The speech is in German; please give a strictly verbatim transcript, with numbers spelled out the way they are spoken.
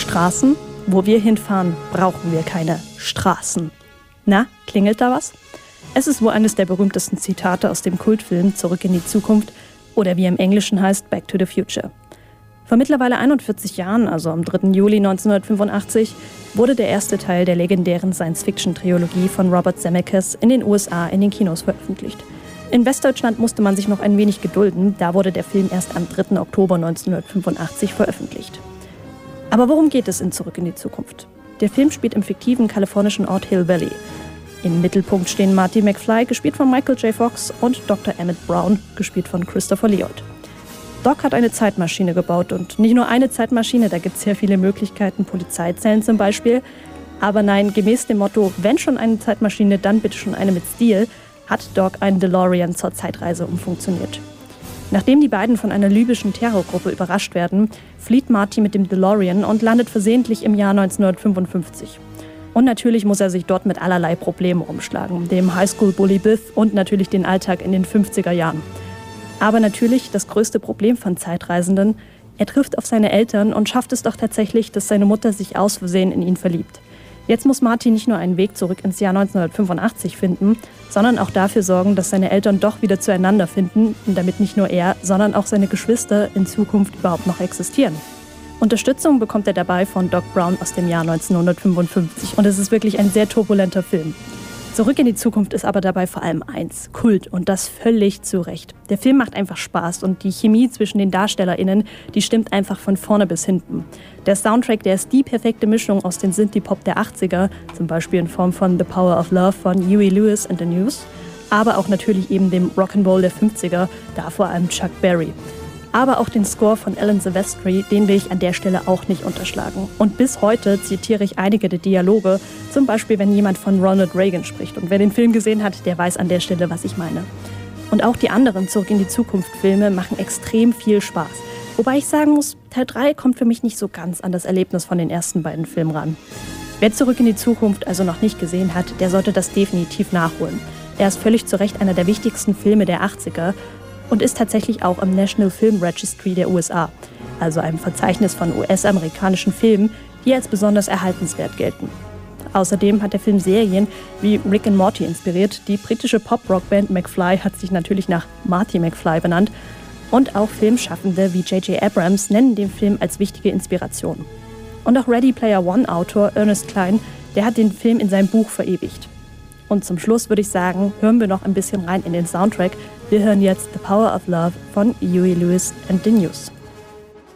Straßen? Wo wir hinfahren, brauchen wir keine Straßen. Na, klingelt da was? Es ist wohl eines der berühmtesten Zitate aus dem Kultfilm Zurück in die Zukunft oder wie er im Englischen heißt, Back to the Future. Vor mittlerweile einundvierzig Jahren, also am dritten Juli neunzehnhundertfünfundachtzig, wurde der erste Teil der legendären Science-Fiction-Trilogie von Robert Zemeckis in den U S A in den Kinos veröffentlicht. In Westdeutschland musste man sich noch ein wenig gedulden, da wurde der Film erst am dritten Oktober neunzehnhundertfünfundachtzig veröffentlicht. Aber worum geht es in Zurück in die Zukunft? Der Film spielt im fiktiven kalifornischen Ort Hill Valley. Im Mittelpunkt stehen Marty McFly, gespielt von Michael J. Fox, und Doktor Emmett Brown, gespielt von Christopher Lloyd. Doc hat eine Zeitmaschine gebaut und nicht nur eine Zeitmaschine, da gibt es sehr viele Möglichkeiten, Polizeizellen zum Beispiel. Aber nein, gemäß dem Motto, wenn schon eine Zeitmaschine, dann bitte schon eine mit Stil, hat Doc einen DeLorean zur Zeitreise umfunktioniert. Nachdem die beiden von einer libyschen Terrorgruppe überrascht werden, flieht Marty mit dem DeLorean und landet versehentlich im Jahr neunzehnhundertfünfundfünfzig. Und natürlich muss er sich dort mit allerlei Problemen rumschlagen, dem Highschool-Bully Biff und natürlich den Alltag in den fünfziger Jahren. Aber natürlich das größte Problem von Zeitreisenden, er trifft auf seine Eltern und schafft es doch tatsächlich, dass seine Mutter sich aus Versehen in ihn verliebt. Jetzt muss Marty nicht nur einen Weg zurück ins Jahr neunzehnhundertfünfundachtzig finden, sondern auch dafür sorgen, dass seine Eltern doch wieder zueinander finden und damit nicht nur er, sondern auch seine Geschwister in Zukunft überhaupt noch existieren. Unterstützung bekommt er dabei von Doc Brown aus dem Jahr neunzehnhundertfünfundfünfzig und es ist wirklich ein sehr turbulenter Film. Zurück in die Zukunft ist aber dabei vor allem eins, Kult, und das völlig zu Recht. Der Film macht einfach Spaß und die Chemie zwischen den DarstellerInnen, die stimmt einfach von vorne bis hinten. Der Soundtrack, der ist die perfekte Mischung aus den Synthie-Pop der achtziger, zum Beispiel in Form von The Power of Love von Huey Lewis and the News, aber auch natürlich eben dem Rock'n'Roll der fünfziger, da vor allem Chuck Berry. Aber auch den Score von Alan Silvestri, den will ich an der Stelle auch nicht unterschlagen. Und bis heute zitiere ich einige der Dialoge, zum Beispiel wenn jemand von Ronald Reagan spricht. Und wer den Film gesehen hat, der weiß an der Stelle, was ich meine. Und auch die anderen Zurück in die Zukunft-Filme machen extrem viel Spaß. Wobei ich sagen muss, Teil drei kommt für mich nicht so ganz an das Erlebnis von den ersten beiden Filmen ran. Wer Zurück in die Zukunft also noch nicht gesehen hat, der sollte das definitiv nachholen. Er ist völlig zu Recht einer der wichtigsten Filme der achtziger und ist tatsächlich auch im National Film Registry der U S A, also einem Verzeichnis von U S-amerikanischen Filmen, die als besonders erhaltenswert gelten. Außerdem hat der Film Serien wie Rick and Morty inspiriert, die britische Pop-Rock-Band McFly hat sich natürlich nach Marty McFly benannt und auch Filmschaffende wie J J Abrams nennen den Film als wichtige Inspiration. Und auch Ready Player One-Autor Ernest Cline, der hat den Film in seinem Buch verewigt. Und zum Schluss würde ich sagen, hören wir noch ein bisschen rein in den Soundtrack. Wir hören jetzt The Power of Love von Huey Lewis and the News.